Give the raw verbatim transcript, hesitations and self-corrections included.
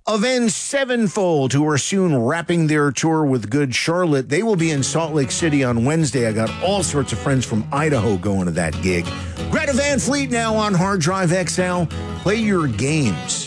Avenged Sevenfold, who are soon wrapping their tour with Good Charlotte. They will be in Salt Lake City on Wednesday. I got all sorts of friends from Idaho going to that gig. Greta Van Fleet now on Hard Drive X L. Play your games.